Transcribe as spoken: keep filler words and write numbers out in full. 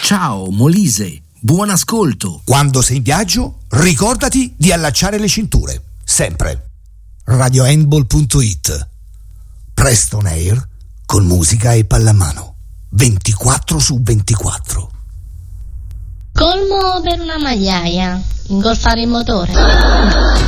Ciao Molise, buon ascolto. Quando sei in viaggio, ricordati di allacciare le cinture, sempre. radio handball punto it. Preston Air con musica e pallamano ventiquattro su ventiquattro. Colmo per una magliaia, ingolfare il motore.